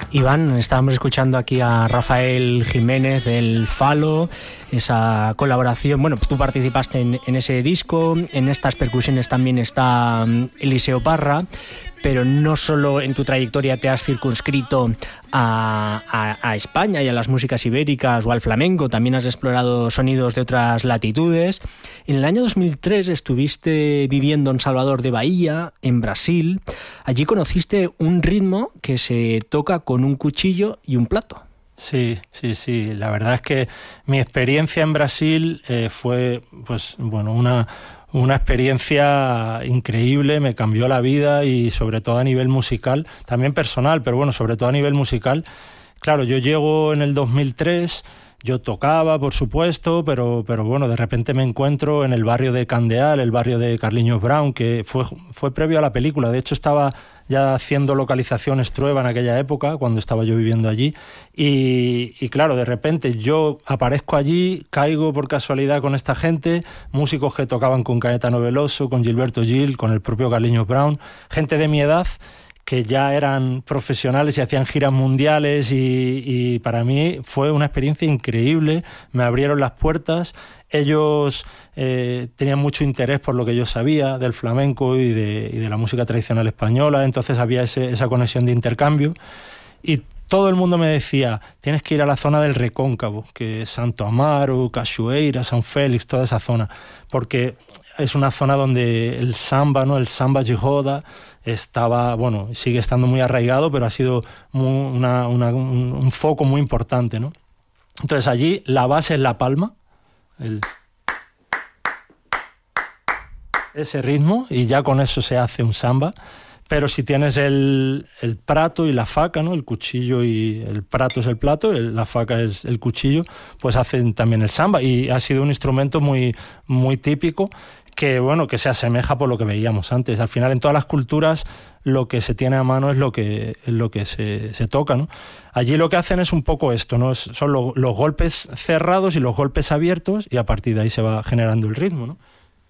Iván, estábamos escuchando aquí a Rafael Jiménez del Falo, esa colaboración. Bueno, tú participaste en ese disco, en estas percusiones también está Eliseo Parra, pero no solo en tu trayectoria te has circunscrito a España y a las músicas ibéricas o al flamenco, también has explorado sonidos de otras latitudes. En el año 2003 estuviste viviendo en Salvador de Bahía, en Brasil. Allí conociste un ritmo que se toca con un cuchillo y un plato. Sí. La verdad es que mi experiencia en Brasil fue, pues, bueno, una experiencia increíble, me cambió la vida y sobre todo a nivel musical, también personal, pero bueno, sobre todo a nivel musical. Claro, yo llego en el 2003, yo tocaba, por supuesto, pero bueno, de repente me encuentro en el barrio de Candeal, el barrio de Carlinhos Brown, que fue previo a la película. De hecho, estaba ya haciendo localización Estrueva en aquella época, cuando estaba yo viviendo allí, y claro, de repente yo aparezco allí, caigo por casualidad con esta gente, músicos que tocaban con Caetano Veloso, con Gilberto Gil, con el propio Carlinhos Brown, gente de mi edad, que ya eran profesionales y hacían giras mundiales, y para mí fue una experiencia increíble, me abrieron las puertas. Ellos tenían mucho interés por lo que yo sabía del flamenco y de la música tradicional española, entonces había esa conexión de intercambio, y todo el mundo me decía, tienes que ir a la zona del Recóncavo, que es Santo Amaro, Cachoeira, San Félix, toda esa zona, porque es una zona donde el samba, ¿no? El samba de joda estaba, bueno, sigue estando muy arraigado, pero ha sido un foco muy importante, ¿no? Entonces allí la base es la palma, ese ritmo, y ya con eso se hace un samba. Pero si tienes el prato y la faca, ¿no? El cuchillo y el prato es el plato, la faca es el cuchillo, pues hacen también el samba, y ha sido un instrumento muy, muy típico que, bueno, que se asemeja por lo que veíamos antes. Al final, en todas las culturas, lo que se tiene a mano es lo que se toca, ¿no? Allí lo que hacen es un poco esto, ¿no? Son los golpes cerrados y los golpes abiertos, y a partir de ahí se va generando el ritmo, ¿no?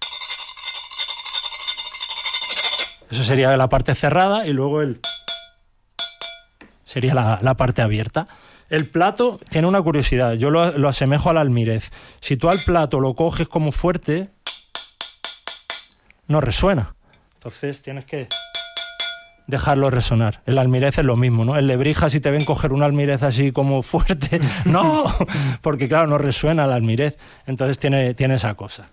Eso sería la parte cerrada, y luego sería la parte abierta. El plato tiene una curiosidad, yo lo asemejo al almirez. Si tú al plato lo coges como fuerte, no resuena. Entonces tienes que dejarlo resonar. El almirez es lo mismo, ¿no? El Lebrija, si te ven coger un almirez así como fuerte, ¡no! Porque claro, no resuena el almirez. Entonces tiene esa cosa.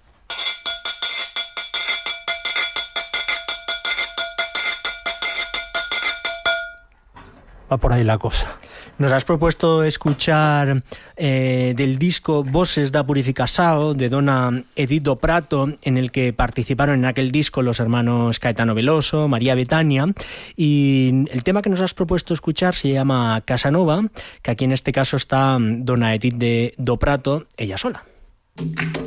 Va por ahí la cosa. Nos has propuesto escuchar del disco Voces da Purificação, de dona Edith do Prato, en el que participaron en aquel disco los hermanos Caetano Veloso, María Betania, y el tema que nos has propuesto escuchar se llama Casanova, que aquí en este caso está dona Edith do Prato, ella sola.